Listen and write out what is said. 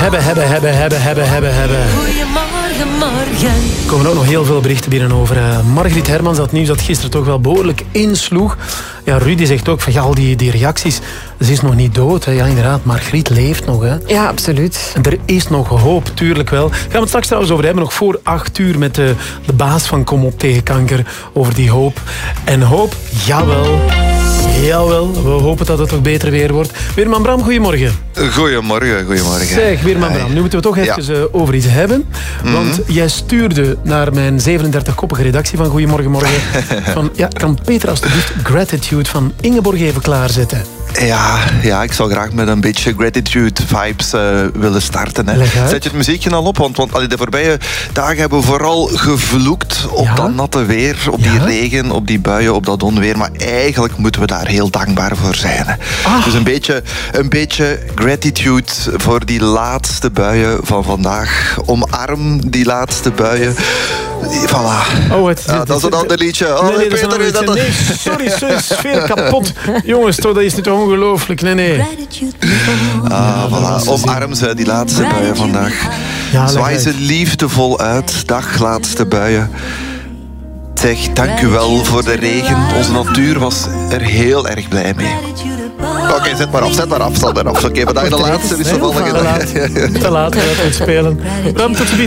Goedemorgen, morgen. Er komen ook nog heel veel berichten binnen over Margriet Hermans. Dat nieuws dat gisteren toch wel behoorlijk insloeg. Ja, Rudy zegt ook van ja, al die reacties. Ze is nog niet dood. Hè. Ja, inderdaad, Margriet leeft nog. Hè. Ja, absoluut. En er is nog hoop, tuurlijk wel. Gaan we het straks trouwens over hebben. Nog voor 8 uur met de baas van Kom op tegen kanker. Over die hoop. En hoop, jawel. Jawel, we hopen dat het toch beter weer wordt. Weerman Bram, goedemorgen. Goedemorgen. Zeg, Weerman Bram, nu moeten we toch even over iets hebben. Want jij stuurde naar mijn 37-koppige redactie van Goedemorgen Morgen van, ja, kan Peter alsjeblieft Gratitude van Ingeborg even klaarzetten? Ja, ik zou graag met een beetje gratitude vibes willen starten. Hè. Zet je het muziekje al op? Want de voorbije dagen hebben we vooral gevloekt op dat natte weer, op die regen, op die buien, op dat onweer. Maar eigenlijk moeten we daar heel dankbaar voor zijn. Hè. Dus een beetje gratitude voor die laatste buien van vandaag. Omarm die laatste buien. Voilà. Dat is een ander liedje. Nee, sorry, sfeer kapot. Jongens, toch, dat is niet ongelooflijk. Nee. Voilà. Omarm ze, die laatste buien vandaag. Ja, zwaai ze liefdevol uit. Dag, laatste buien. Zeg, dank u wel voor de regen. Onze natuur was er heel erg blij mee. Oké, zet maar af. Oké, vandaag de laatste is de volgende. Te laat, we gaan het spelen. Tot ziens.